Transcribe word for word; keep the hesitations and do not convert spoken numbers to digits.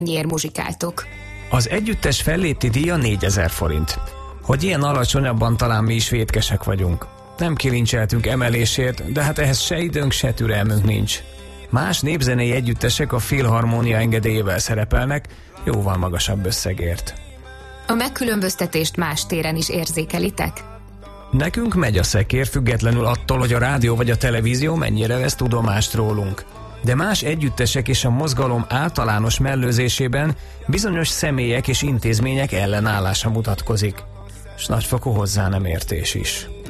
Mennyiért muzsikáltok? Az együttes fellépti díja négyezer forint. Hogy ilyen alacsonyabban, talán mi is vétkesek vagyunk. Nem kilincseltünk emelésért, de hát ehhez se időnk, se türelmünk nincs. Más népzenei együttesek a Filharmónia engedélyével szerepelnek, jóval magasabb összegért. A megkülönböztetést más téren is érzékelitek? Nekünk megy a szekér, függetlenül attól, hogy a rádió vagy a televízió mennyire vesz tudomást rólunk. De más együttesek és a mozgalom általános mellőzésében bizonyos személyek és intézmények ellenállása mutatkozik, s nagyfokú hozzá nem értés is.